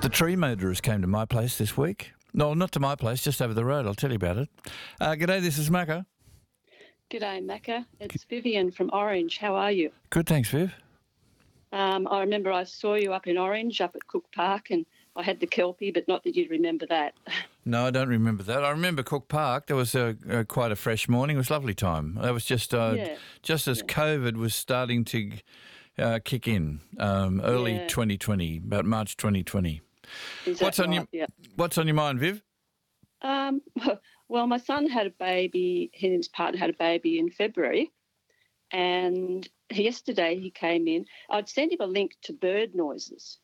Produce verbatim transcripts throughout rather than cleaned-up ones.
The tree murderers came to my place this week. No, not to my place, just over the road. I'll tell you about it. Uh, g'day, this is Macca. G'day, Macca. It's Vivian from Orange. How are you? Good, thanks, Viv. Um, I remember I saw you up in Orange, up at Cook Park, and I had the Kelpie, but not that you'd remember that. No, I don't remember that. I remember Cook Park. There was a, a quite a fresh morning. It was a lovely time. That was just uh, Yeah. just as Yeah. COVID was starting to uh, kick in, um, early Yeah. twenty twenty, about March twenty twenty. Is that What's on right? your Yeah. What's on your mind, Viv? Um, well, my son had a baby, he and his partner had a baby in February, and yesterday he came in. I'd sent him a link to bird noises,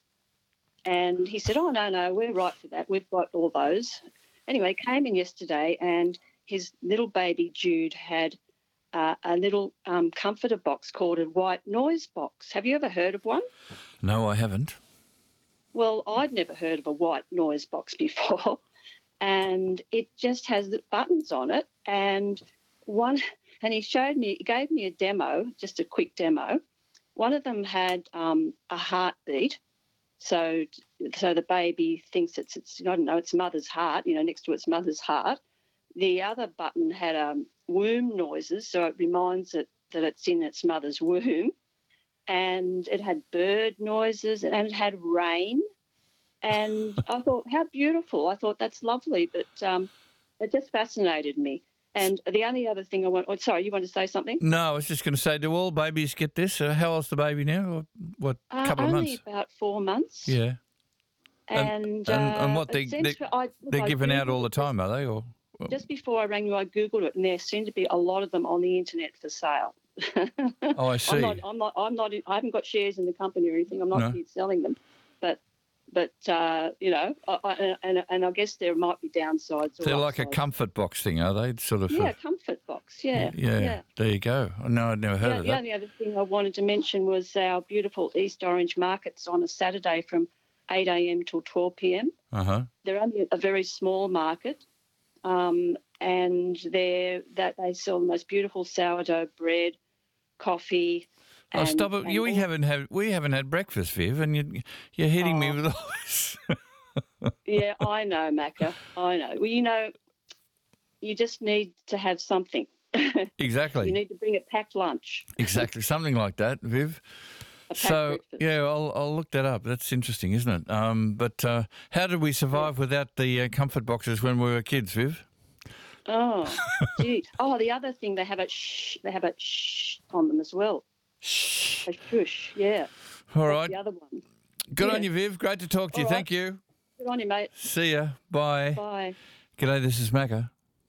and he said, oh, no, no, we're right for that. We've got all those. Anyway, he came in yesterday, and his little baby Jude had uh, a little um, comforter box called a white noise box. Have you ever heard of one? No, I haven't. Well, I'd never heard of a white noise box before, and it just has the buttons on it. And one, and he showed me, he gave me a demo, just a quick demo. One of them had um, a heartbeat, so so the baby thinks it's it's I don't know, its mother's heart, you know, next to its mother's heart. The other button had um, womb noises, so it reminds it that it's in its mother's womb. And it had bird noises and it had rain. And I thought, how beautiful. I thought, that's lovely. But um, it just fascinated me. And the only other thing I want, oh, sorry, you want to say something? No, I was just going to say, do all babies get this? Uh, how old's the baby now? Or what, a Uh, couple of only months? about four months. Yeah. And, And, and, and uh, what, they, it seems they, to- I- look, they're I given out Googled all the it time, are they? Or Just before I rang you, I Googled it, and there seem to be a lot of them on the internet for sale. Oh, I see. I'm not, I'm not, I'm not, I haven't got shares in the company or anything. I'm not No. here selling them, but, but uh, you know, I, I, and and I guess there might be downsides. Or They're like a upsides. comfort box thing, are they? Sort of. Yeah, uh, comfort box. Yeah, yeah, yeah. There you go. No, I'd never heard Yeah, of the that. only other thing I wanted to mention was our beautiful East Orange markets on a Saturday from eight a.m. till twelve p.m. Uh huh. They're only a very small market, um, and they're that they sell the most beautiful sourdough bread, coffee. Oh, and- stop it! and You, we all- haven't had we haven't had breakfast, Viv, and you, you're hitting me Oh. with all this. Yeah, I know, Macca. I know. Well, you know, you just need to have something. Exactly. You need to bring a packed lunch. Exactly, something like that, Viv. A packed So breakfast. yeah, I'll I'll look that up. That's interesting, isn't it? Um, but uh, how did we survive without the uh, comfort boxes when we were kids, Viv? Oh, gee. Oh, the other thing, they have a shh. They have a shh on them as well. Shh. A shush, yeah. All That's right. the other one. Good yeah. on you, Viv. Great to talk to you. All right. Thank you. Good on you, mate. See ya. Bye. Bye. G'day, this is Macca.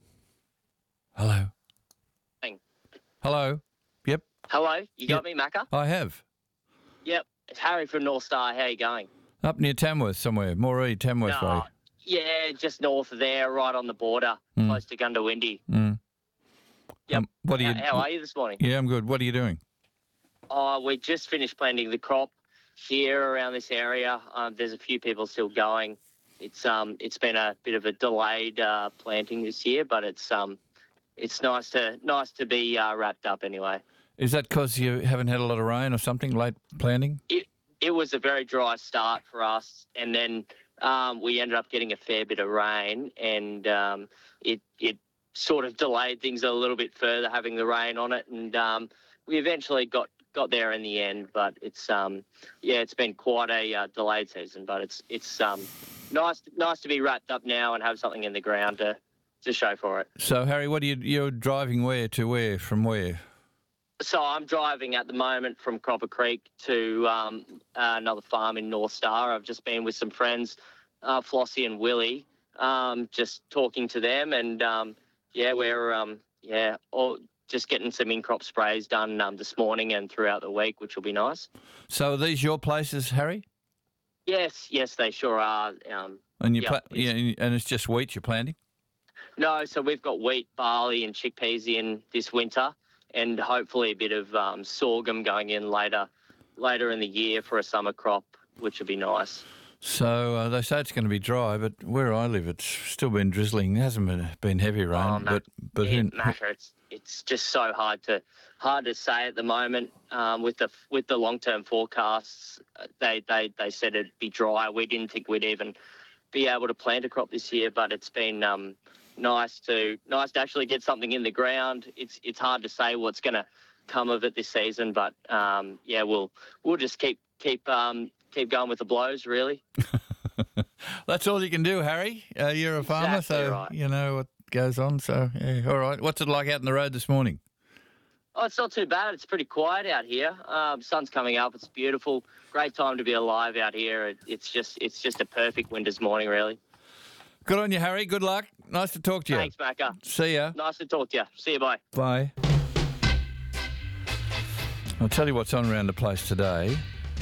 Hello. Hey. Hello. Yep, Hello, you got Yeah. me, Macca? I have. Yep, it's Harry from North Star. How you going? Up near Tamworth somewhere. Moree, Tamworth way. No, yeah, just north of there, right on the border, Mm. close to Gundawindi. Mm. Yep. Um, what are How, you? how are you this morning? Yeah, I'm good. What are you doing? Oh, we just finished planting the crop here around this area. Um, there's a few people still going. It's um, it's been a bit of a delayed uh, planting this year, but it's um, it's nice to nice to be uh, wrapped up anyway. Is that because you haven't had a lot of rain or something, late planting? It it was a very dry start for us, and then um, we ended up getting a fair bit of rain, and um, it it sort of delayed things a little bit further, having the rain on it, and um, we eventually got, got there in the end. But it's um, yeah, it's been quite a uh, delayed season, but it's it's um, nice nice to be wrapped up now and have something in the ground to to show for it. So, Harry, what are you? You're driving where to where from where? So I'm driving at the moment from Cropper Creek to um, uh, another farm in North Star. I've just been with some friends, uh, Flossie and Willie, um, just talking to them, and um, yeah, we're um, yeah, all, just getting some in-crop sprays done um, this morning and throughout the week, which will be nice. So, are these your places, Harry? Yes, yes, they sure are. Um, And you, Yeah, pla- it's- yeah, and it's just wheat you're planting. no, so we've got wheat, barley, and chickpeas in this winter, and hopefully a bit of um, sorghum going in later, later in the year for a summer crop, which would be nice. So uh, they say it's going to be dry, but where I live, it's still been drizzling. It hasn't been been heavy rain, Oh, but but Yeah, who, Macca, it's it's just so hard to hard to say at the moment. Um, with the with the long term forecasts, uh, they they they said it'd be dry. We didn't think we'd even be able to plant a crop this year, but it's been um, nice to nice to actually get something in the ground. It's it's hard to say what's going to come of it this season, but um, yeah, we'll we'll just keep keep um, keep going with the blows, really. That's all you can do, Harry. Uh, you're a farmer, Exactly so right. you know what goes on. So yeah, all right. What's it like out in the road this morning? Oh, it's not too bad. It's pretty quiet out here. Um, sun's coming up. It's beautiful. Great time to be alive out here. It, it's just it's just a perfect winter's morning, really. Good on you, Harry. Good luck. Nice to talk to you. Thanks, Macca. See ya. Nice to talk to you. See you, bye. Bye. I'll tell you what's on around the place today.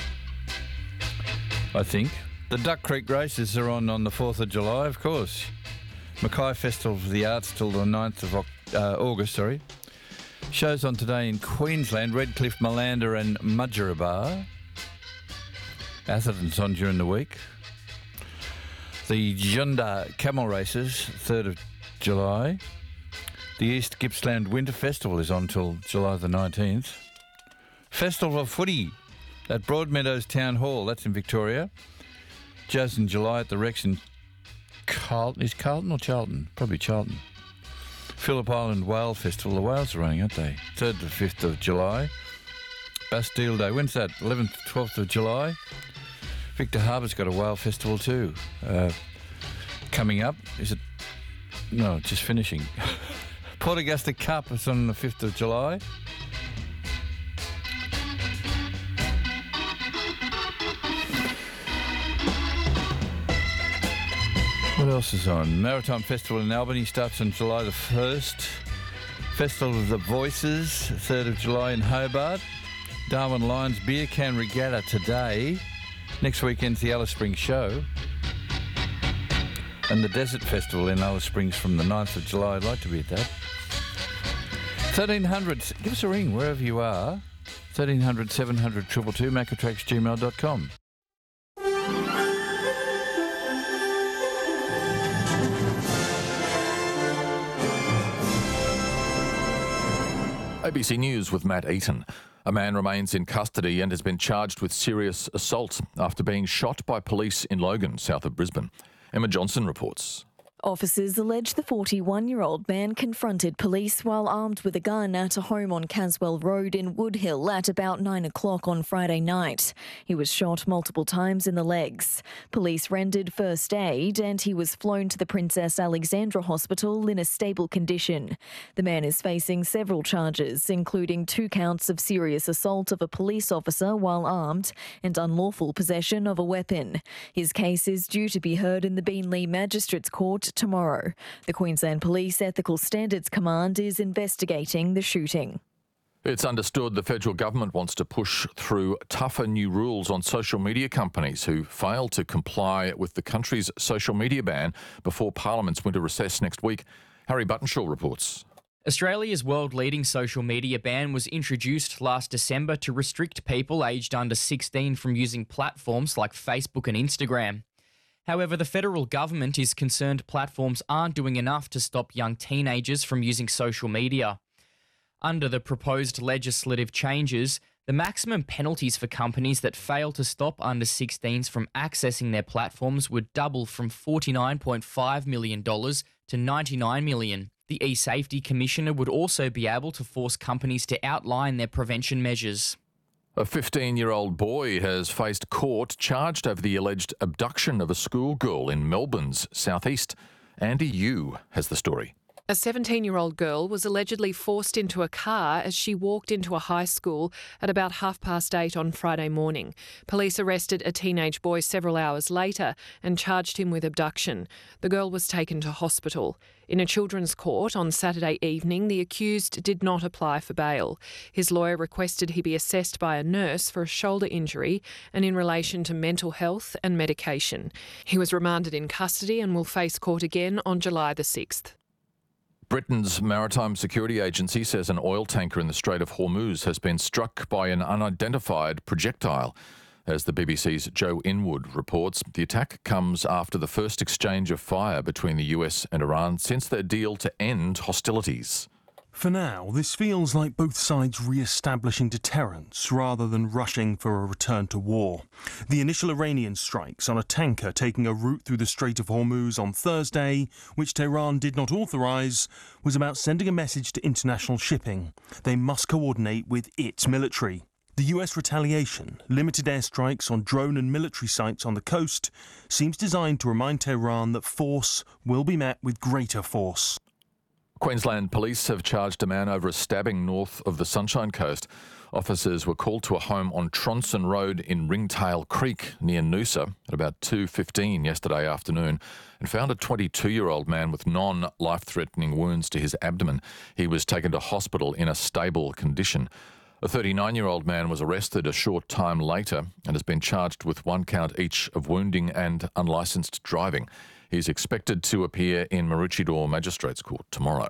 I think the Duck Creek races are on on the fourth of July, of course. Mackay Festival of the Arts till the ninth of uh, August, sorry. Shows on today in Queensland, Redcliffe, Malanda and Mudgeeraba. Atherton's on during the week. The Junda Camel Races, third of July. The East Gippsland Winter Festival is on till July the nineteenth. Festival of Footy at Broadmeadows Town Hall, that's in Victoria. Just in July at the Rex in Carlton. Is Carlton or Charlton? Probably Charlton. Phillip Island Whale Festival. The whales are running, aren't they? third to fifth of July. Bastille Day. When's that? eleventh to twelfth of July. Victor Harbour's got a whale festival too. Uh, coming up. Is it? No, just finishing. Port Augusta Cup is on the fifth of July. What else is on? Maritime Festival in Albany starts on July the first. Festival of the Voices, third of July in Hobart. Darwin Lions Beer Can Regatta today. Next weekend's the Alice Springs Show. And the Desert Festival in Alice Springs from the ninth of July. I'd like to be at that. thirteen hundred, give us a ring wherever you are. thirteen hundred, seven hundred, two two two, maccatracks gmail dot com. A B C News with Matt Eaton. A man remains in custody and has been charged with serious assault after being shot by police in Logan, south of Brisbane. Emma Johnson reports. Officers allege the forty-one-year-old man confronted police while armed with a gun at a home on Caswell Road in Woodhill at about nine o'clock on Friday night. He was shot multiple times in the legs. Police rendered first aid and he was flown to the Princess Alexandra Hospital in a stable condition. The man is facing several charges, including two counts of serious assault of a police officer while armed and unlawful possession of a weapon. His case is due to be heard in the Beenleigh Magistrates Court tomorrow. The Queensland Police Ethical Standards Command is investigating the shooting. It's understood the federal government wants to push through tougher new rules on social media companies who fail to comply with the country's social media ban before Parliament's winter recess next week. Harry Buttonshaw reports. Australia's world-leading social media ban was introduced last December to restrict people aged under sixteen from using platforms like Facebook and Instagram. However, the federal government is concerned platforms aren't doing enough to stop young teenagers from using social media. Under the proposed legislative changes, the maximum penalties for companies that fail to stop under sixteens from accessing their platforms would double from forty-nine point five million dollars to ninety-nine million dollars. The E-Safety Commissioner would also be able to force companies to outline their prevention measures. A fifteen-year-old boy has faced court charged over the alleged abduction of a schoolgirl in Melbourne's southeast. Andy Yu has the story. A seventeen-year-old girl was allegedly forced into a car as she walked into a high school at about half past eight on Friday morning. Police arrested a teenage boy several hours later and charged him with abduction. The girl was taken to hospital. In a children's court on Saturday evening, the accused did not apply for bail. His lawyer requested he be assessed by a nurse for a shoulder injury and in relation to mental health and medication. He was remanded in custody and will face court again on July the sixth. Britain's Maritime Security Agency says an oil tanker in the Strait of Hormuz has been struck by an unidentified projectile. As the B B C's Joe Inwood reports, the attack comes after the first exchange of fire between the U S and Iran since their deal to end hostilities. For now, this feels like both sides re-establishing deterrence rather than rushing for a return to war. The initial Iranian strikes on a tanker taking a route through the Strait of Hormuz on Thursday, which Tehran did not authorise, was about sending a message to international shipping. They must coordinate with its military. The U S retaliation, limited airstrikes on drone and military sites on the coast, seems designed to remind Tehran that force will be met with greater force. Queensland police have charged a man over a stabbing north of the Sunshine Coast. Officers were called to a home on Tronson Road in Ringtail Creek near Noosa at about two fifteen yesterday afternoon and found a twenty-two-year-old man with non-life-threatening wounds to his abdomen. He was taken to hospital in a stable condition. A thirty-nine-year-old man was arrested a short time later and has been charged with one count each of wounding and unlicensed driving. He's expected to appear in Maroochydore Magistrates Court tomorrow.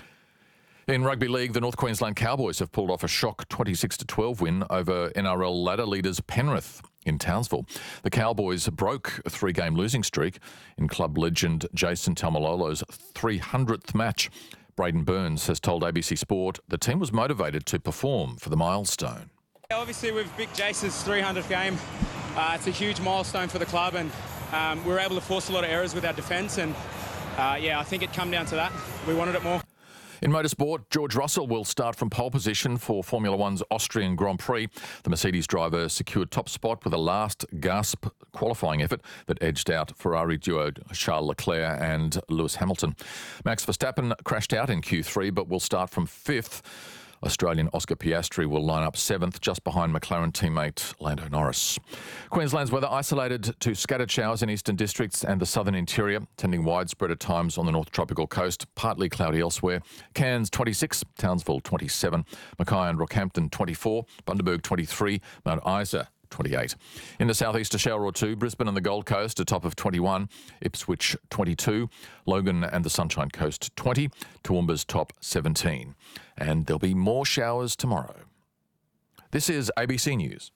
In rugby league, the North Queensland Cowboys have pulled off a shock twenty-six to twelve win over N R L ladder leaders Penrith in Townsville. The Cowboys broke a three-game losing streak in club legend Jason Taumalolo's three hundredth match. Braden Burns has told A B C Sport the team was motivated to perform for the milestone. Obviously, with Big Jason's three hundredth game, uh, it's a huge milestone for the club, and um, we were able to force a lot of errors with our defence, and uh, yeah, I think it come down to that. We wanted it more. In motorsport, George Russell will start from pole position for Formula One's Austrian Grand Prix. The Mercedes driver secured top spot with a last-gasp qualifying effort that edged out Ferrari duo Charles Leclerc and Lewis Hamilton. Max Verstappen crashed out in Q three but will start from fifth. Australian Oscar Piastri will line up seventh, just behind McLaren teammate Lando Norris. Queensland's weather isolated to scattered showers in eastern districts and the southern interior, tending widespread at times on the north tropical coast, partly cloudy elsewhere. Cairns twenty-six, Townsville twenty-seven, Mackay and Rockhampton twenty-four, Bundaberg twenty-three, Mount Isa twenty-eight. In the southeast, a shower or two. Brisbane and the Gold Coast, a top of twenty-one. Ipswich, twenty-two. Logan and the Sunshine Coast, twenty. Toowoomba's top, seventeen. And there'll be more showers tomorrow. This is A B C News.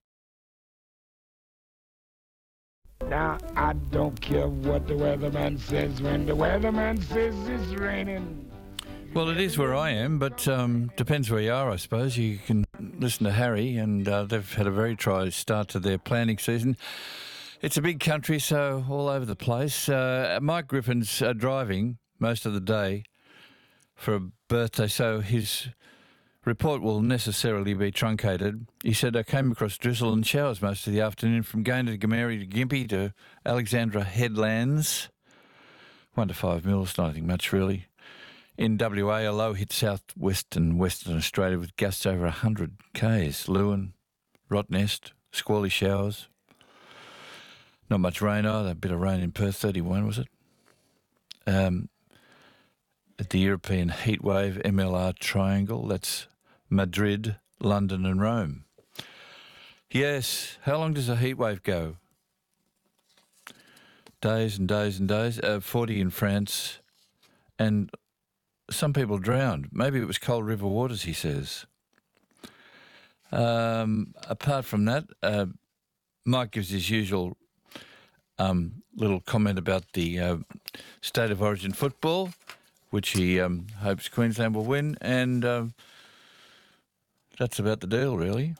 Now, I don't care what the weatherman says when the weatherman says it's raining. Well, it is where I am, but um, depends where you are, I suppose. You can listen to Harry, and uh, they've had a very try start to their planting season. It's a big country, so all over the place. Uh, Mike Griffin's uh, driving most of the day for a birthday, so his report will necessarily be truncated. He said, I came across drizzle and showers most of the afternoon from Gayndah to Gameri to Gympie to Alexandra Headlands. One to five mils, nothing much really. In W A, a low hit south-west and western Australia with gusts over one hundred kays. Lewin, Rottnest, squally showers. Not much rain either. A bit of rain in Perth, thirty-one, was it? Um, at the European Heatwave M L R Triangle, that's Madrid, London and Rome. Yes, how long does a heatwave go? Days and days and days. Uh, forty in France, and some people drowned. Maybe it was cold river waters, he says. Um, apart from that, uh, Mike gives his usual um, little comment about the uh, state of origin football, which he um, hopes Queensland will win, and uh, that's about the deal, really.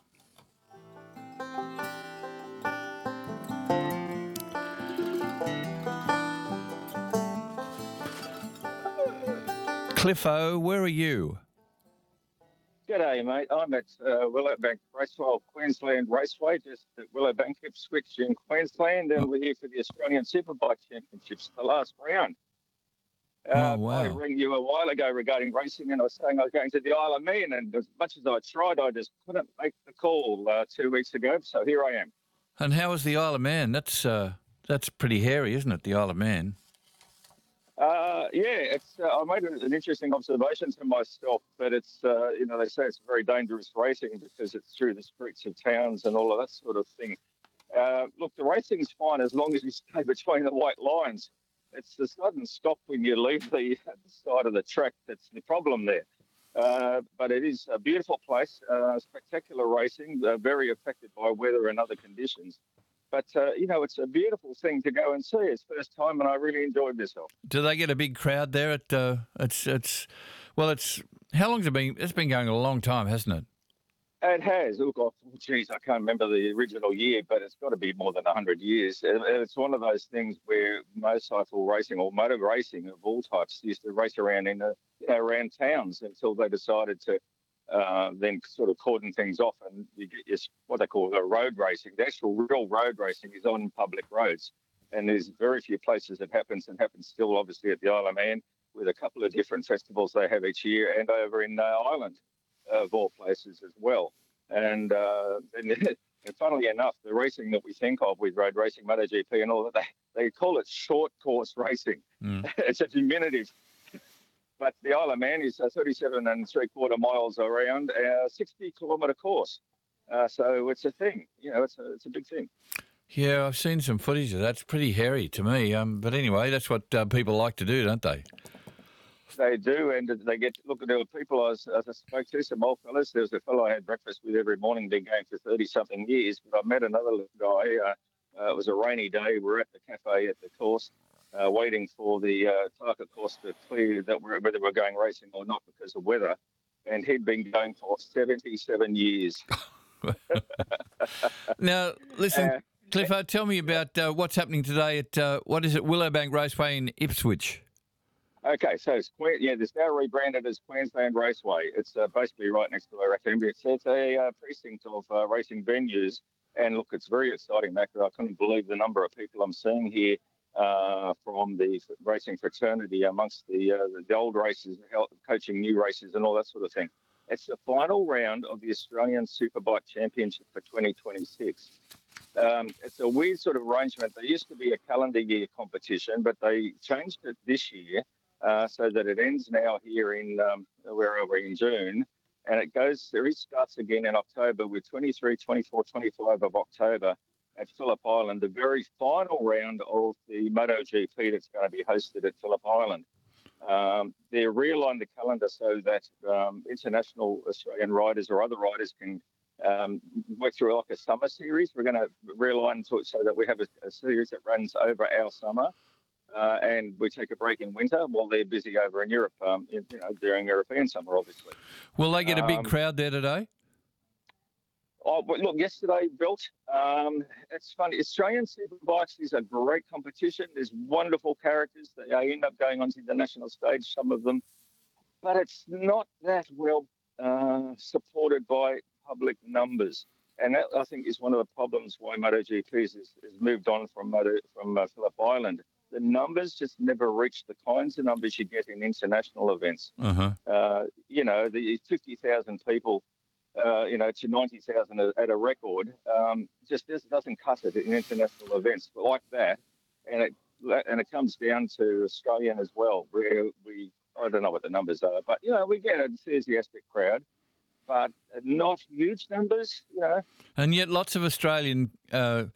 Cliffo, where are you? G'day, mate. I'm at uh, Willowbank Raceway, Queensland Raceway, just at Willowbank, Ipswich in Queensland, and we're here for the Australian Superbike Championships, the last round. Uh, oh, wow. I rang you a while ago regarding racing, and I was saying I was going to the Isle of Man, and as much as I tried, I just couldn't make the call uh, two weeks ago, so here I am. And how was the Isle of Man? That's uh, that's pretty hairy, isn't it, the Isle of Man? Uh, yeah, it's. Uh, I made an interesting observation to myself, but it's, uh, you know, they say it's very dangerous racing because it's through the streets of towns and all of that sort of thing. Uh, look, the racing's fine as long as you stay between the white lines. It's the sudden stop when you leave the, the side of the track that's the problem there. Uh, but it is a beautiful place, uh, spectacular racing, uh, very affected by weather and other conditions. But, uh, you know, it's a beautiful thing to go and see. It's first time and I really enjoyed myself. Do they get a big crowd there? At uh, it's it's well, it's how long's it been? It's been going a long time, hasn't it? It has. Look, oh, geez, I can't remember the original year, but it's got to be more than one hundred years. And it's one of those things where motorcycle racing or motor racing of all types used to race around in the, you know, around towns until they decided to uh, then sort of cordon things off, and you get your, what they call the road racing. The actual real road racing is on public roads, and there's very few places it happens, and happens still obviously at the Isle of Man with a couple of different festivals they have each year, and over in uh, Ireland. Of all places as well. And, uh, and, and funnily enough, the racing that we think of with road racing, MotoGP and all that, they, they call it short course racing. Mm. It's a diminutive. But the Isle of Man is uh, thirty-seven and three quarter miles around a sixty kilometre course. Uh, so it's a thing, you know, it's a, it's a big thing. Yeah, I've seen some footage of that. It's pretty hairy to me. Um, but anyway, that's what uh, people like to do, don't they? They do, and they get look at the people I, was, I spoke to, some old fellas. There was a fellow I had breakfast with every morning, been going for thirty-something years. But I met another little guy. Uh, uh, it was a rainy day. We're at the cafe at the course, uh, waiting for the uh, Tarka course to clear that we're, whether we're going racing or not because of weather. And he'd been going for seventy-seven years. Now, listen, uh, Cliffo, tell me about uh, what's happening today at, uh, what is it, Willowbank Raceway in Ipswich? Okay, so it's yeah, it's now rebranded as Queensland Raceway. It's uh, basically right next to our academy. It's, it's a uh, precinct of uh, racing venues, and look, it's very exciting, Mac. I couldn't believe the number of people I'm seeing here uh, from the racing fraternity amongst the, uh, the old races, coaching new races, and all that sort of thing. It's the final round of the Australian Superbike Championship for twenty twenty-six. Um, it's a weird sort of arrangement. There used to be a calendar year competition, but they changed it this year. Uh, so that it ends now here in um, where are we in June, and it goes. It starts again in October with twenty-three, twenty-four, twenty-five of October at Phillip Island, the very final round of the MotoGP that's going to be hosted at Phillip Island. Um, they realigned the calendar so that um, international Australian riders or other riders can um, work through like a summer series. We're going to realign to it so that we have a, a series that runs over our summer. Uh, and we take a break in winter while they're busy over in Europe, um, in, you know, during European summer, obviously. Will they get a big um, crowd there today? Oh, but look, yesterday built. Um, it's funny. Australian Superbikes is a great competition. There's wonderful characters. They end up going onto the national stage, some of them, but it's not that well uh, supported by public numbers. And that, I think, is one of the problems why MotoGP has, has moved on from Moto, from uh, Phillip Island. The numbers just never reach the kinds of numbers you get in international events. Uh-huh. Uh, you know, the fifty thousand people, uh, you know, to ninety thousand at a record, um, just, just doesn't cut it in international events like that. And it and it comes down to Australian as well, where we, I don't know what the numbers are, but, you know, we get an enthusiastic crowd, but not huge numbers, you know. And yet lots of Australian uh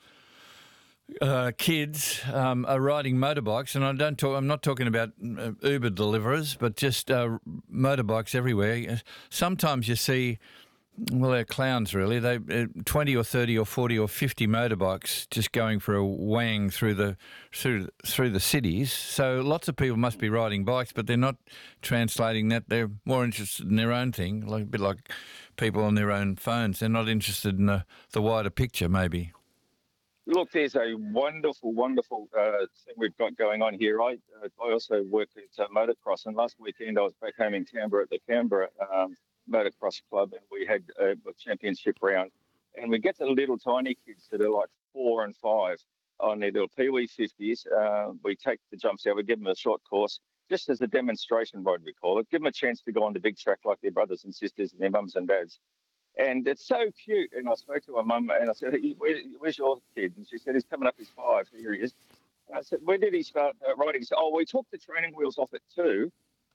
Uh, kids um, are riding motorbikes, and I don't talk. I'm not talking about uh, Uber deliverers, but just uh, motorbikes everywhere. Sometimes you see, well, they're clowns really. They uh, twenty or thirty or forty or fifty motorbikes just going for a wang through the through through the cities. So lots of people must be riding bikes, but they're not translating that. They're more interested in their own thing, like a bit like people on their own phones. They're not interested in the, the wider picture, maybe. Look, there's a wonderful, wonderful uh, thing we've got going on here. I uh, I also work at uh, motocross, and last weekend I was back home in Canberra at the Canberra um, Motocross Club, and we had a, a championship round. And we get the little tiny kids that are like four and five on their little Pee-wee fifties. Uh, we take the jumps out, we give them a short course, just as a demonstration ride, we call it. Give them a chance to go on the big track like their brothers and sisters and their mums and dads. And it's so cute. And I spoke to her mum and I said, hey, where, where's your kid? And she said, he's coming up, he's five. Here he is. And I said, where did he start uh, riding? He said, oh, we took the training wheels off at two.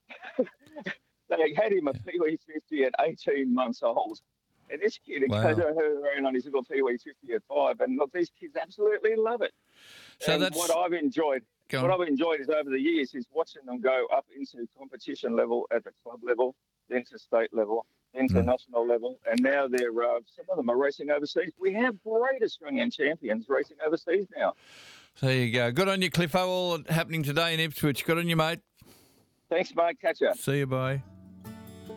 They had him a Pee-wee fifty at eighteen months old. And this kid wow. goes around on his little Pee-wee fifty at five. And look, these kids absolutely love it. So and that's what I've enjoyed. What I've enjoyed is over the years is watching them go up into competition level at the club level. interstate level, international mm. level, and now they're uh, some of them are racing overseas. We have great Australian champions racing overseas now. There you go. Good on you, Cliffo. All happening today in Ipswich. Good on you, mate. Thanks, mate. Catch ya. See you, bye.